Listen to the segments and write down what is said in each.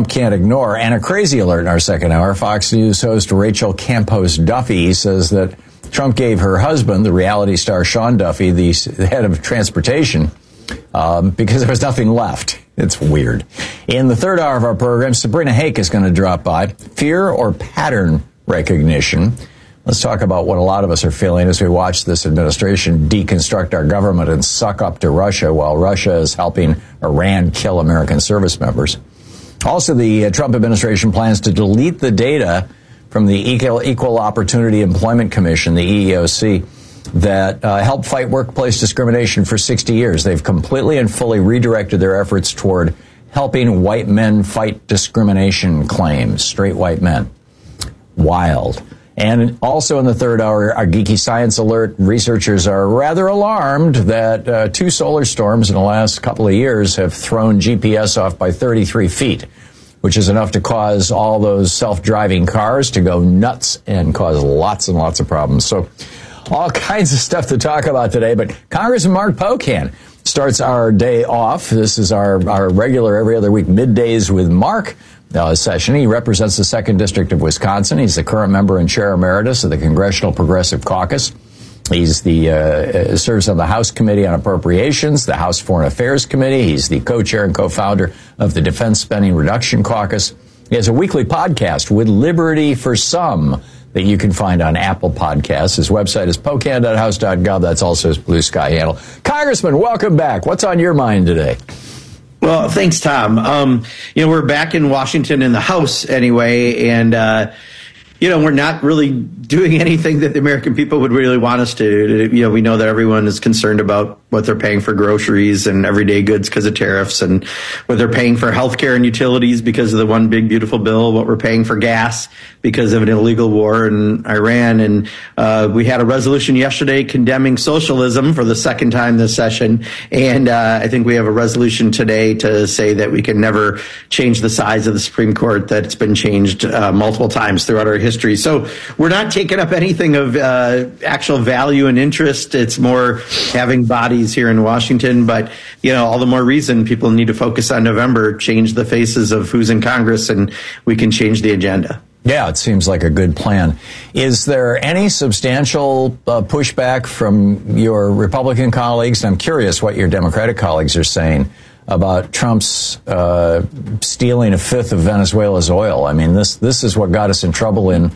can't ignore. And a crazy alert in our second hour. Fox News host Rachel Campos Duffy says that Trump gave her husband, the reality star Sean Duffy, the head of transportation, because there was nothing left. It's weird. In the third hour of our program, Sabrina Hake is going to drop by. Fear or pattern recognition? Let's talk about what a lot of us are feeling as we watch this administration deconstruct our government and suck up to Russia while Russia is helping Iran kill American service members. Also, the Trump administration plans to delete the data from the Equal Opportunity Employment Commission, the EEOC, that helped fight workplace discrimination for 60 years. They've completely and fully redirected their efforts toward helping white men fight discrimination claims, straight white men. Wild. And also in the third hour, our geeky science alert, researchers are rather alarmed that 2 solar storms in the last couple of years have thrown GPS off by 33 feet, which is enough to cause all those self-driving cars to go nuts and cause lots and lots of problems. So all kinds of stuff to talk about today, but Congressman Mark Pocan starts our day off. This is our regular every other week middays with Mark session. He represents the 2nd District of Wisconsin. He's the current member and chair emeritus of the Congressional Progressive Caucus. He's the serves on the House Committee on Appropriations, the House Foreign Affairs Committee. He's the co-chair and co-founder of the Defense Spending Reduction Caucus. He has a weekly podcast, With Liberty for Some, that you can find on Apple Podcasts. His website is pocan.house.gov. That's also his Blue Sky handle. Congressman, welcome back. What's on your mind today? Well, thanks, Tom. We're back in Washington in the House anyway, and we're not really doing anything that the American people would really want us to. We know that everyone is concerned about what they're paying for groceries and everyday goods because of tariffs, and what they're paying for health care and utilities because of the one big beautiful bill, what we're paying for gas because of an illegal war in Iran. And we had a resolution yesterday condemning socialism for the second time this session. And I think we have a resolution today to say that we can never change the size of the Supreme Court, that it's been changed multiple times throughout our history. So we're not taking up anything of actual value and interest. It's more having bodies here in Washington. But, all the more reason people need to focus on November, change the faces of who's in Congress, and we can change the agenda. Yeah, it seems like a good plan. Is there any substantial pushback from your Republican colleagues? I'm curious what your Democratic colleagues are saying about Trump's stealing a fifth of Venezuela's oil. I mean, this is what got us in trouble in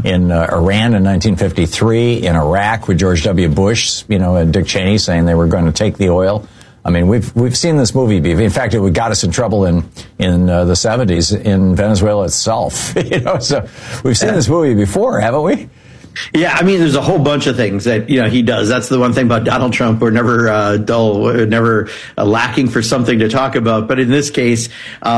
Iran in 1953, in Iraq with George W. Bush, and Dick Cheney saying they were going to take the oil. I mean, we've seen this movie. In fact, it got us in trouble in the 70s in Venezuela itself. So we've seen this movie before, haven't we? Yeah, I mean, there's a whole bunch of things that, he does. That's the one thing about Donald Trump. We're never dull. We're never lacking for something to talk about. But in this case,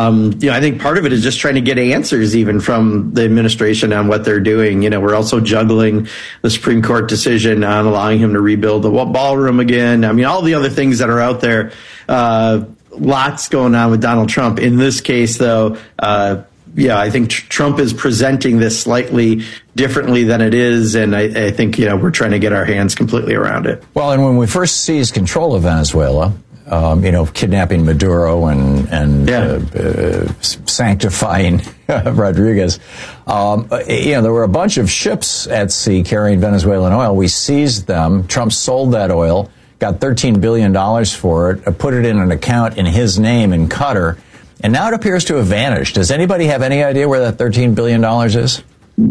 I think part of it is just trying to get answers even from the administration on what they're doing. We're also juggling the Supreme Court decision on allowing him to rebuild the ballroom again. I mean, all the other things that are out there. Lots going on with Donald Trump. In this case, though, I think Trump is presenting this slightly differently than it is, and I think we're trying to get our hands completely around it. Well, and when we first seized control of Venezuela, kidnapping Maduro and sanctifying Rodriguez, there were a bunch of ships at sea carrying Venezuelan oil. We seized them. Trump sold that oil, got $13 billion for it, put it in an account in his name in Qatar. And now it appears to have vanished. Does anybody have any idea where that $13 billion is?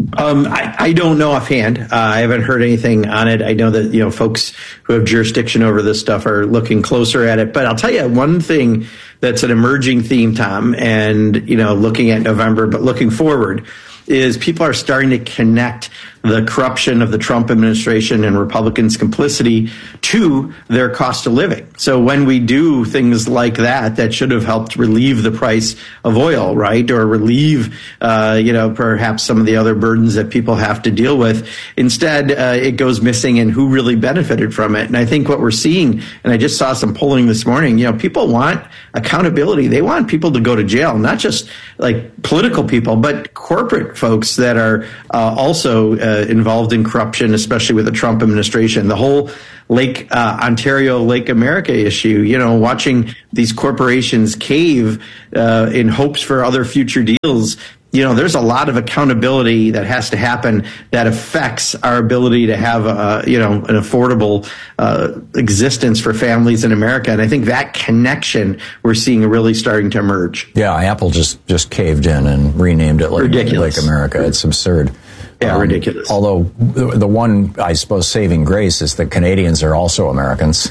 I don't know offhand. I haven't heard anything on it. I know that, folks who have jurisdiction over this stuff are looking closer at it. But I'll tell you one thing that's an emerging theme, Tom, and, looking at November, but looking forward, is people are starting to connect the corruption of the Trump administration and Republicans' complicity to their cost of living. So when we do things like that should have helped relieve the price of oil, right? Or relieve, perhaps some of the other burdens that people have to deal with. Instead, it goes missing in who really benefited from it. And I think what we're seeing, and I just saw some polling this morning, people want accountability. They want people to go to jail, not just like political people, but corporate folks that are also involved in corruption, especially with the Trump administration. The whole Ontario Lake America issue, watching these corporations cave in hopes for other future deals. There's a lot of accountability that has to happen that affects our ability to have an affordable existence for families in America. And I think that connection we're seeing really starting to emerge. Yeah, Apple just caved in and renamed it Lake America. It's absurd. Yeah, ridiculous. Although the one, I suppose, saving grace is that Canadians are also Americans.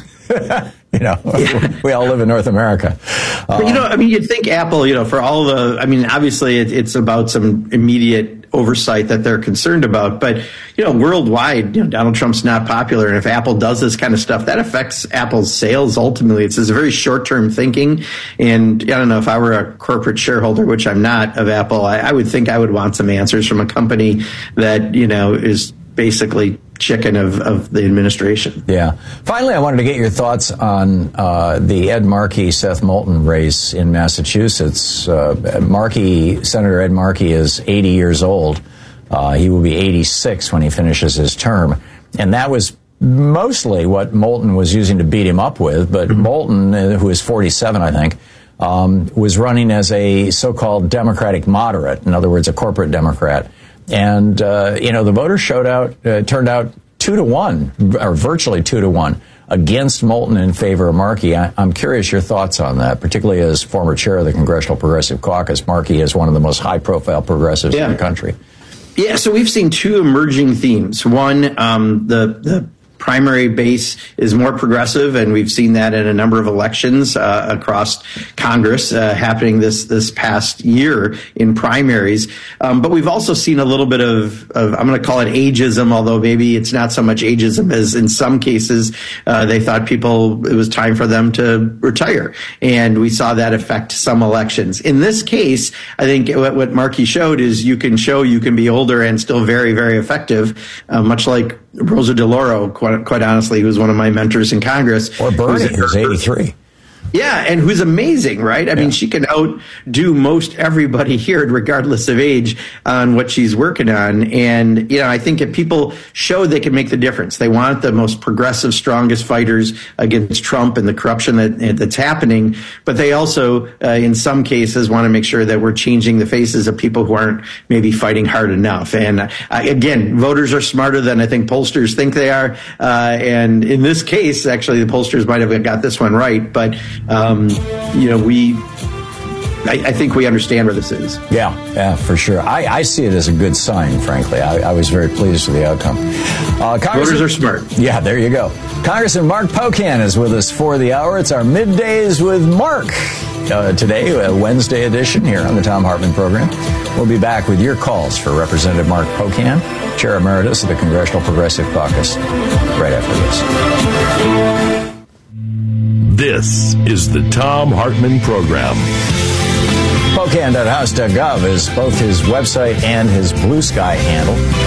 We all live in North America. But, you'd think Apple, for all obviously it's about some immediate oversight that they're concerned about. But, worldwide, Donald Trump's not popular. And if Apple does this kind of stuff, that affects Apple's sales ultimately. It's a very short-term thinking. And I don't know, if I were a corporate shareholder, which I'm not, of Apple, I would think I would want some answers from a company that, is basically chicken of the administration. Yeah. Finally, I wanted to get your thoughts on the Ed Markey-Seth Moulton race in Massachusetts. Senator Ed Markey is 80 years old. He will be 86 when he finishes his term. And that was mostly what Moulton was using to beat him up with. But Moulton, who is 47, I think, was running as a so-called Democratic moderate. In other words, a corporate Democrat. And, the voters turned out 2-1, or virtually 2-1, against Moulton in favor of Markey. I'm curious your thoughts on that, particularly as former chair of the Congressional Progressive Caucus. Markey is one of the most high-profile progressives in the country. Yeah, so we've seen two emerging themes. One, the primary base is more progressive, and we've seen that in a number of elections across Congress happening this past year in primaries. But we've also seen a little bit of I'm going to call it ageism, although maybe it's not so much ageism as in some cases they thought it was time for them to retire. And we saw that affect some elections. In this case, I think what Markey showed is you can be older and still very, very effective, much like Rosa DeLauro, quite honestly, who was one of my mentors in Congress. Or Bernie, who's 83. Yeah, and who's amazing, right? I mean, she can outdo most everybody here, regardless of age, on what she's working on. And, I think if people show they can make the difference, they want the most progressive, strongest fighters against Trump and the corruption that's happening. But they also, in some cases, want to make sure that we're changing the faces of people who aren't maybe fighting hard enough. And again, voters are smarter than I think pollsters think they are. And in this case, actually, the pollsters might have got this one right. But I think we understand where this is. Yeah, for sure. I see it as a good sign, frankly. I was very pleased with the outcome. Voters are smart. Yeah, there you go. Congressman Mark Pocan is with us for the hour. It's our Middays with Mark today, a Wednesday edition here on the Thom Hartmann program. We'll be back with your calls for Representative Mark Pocan, Chair Emeritus of the Congressional Progressive Caucus, right after this. This is the Thom Hartmann Program. Pocan.house.gov is both his website and his Blue Sky handle.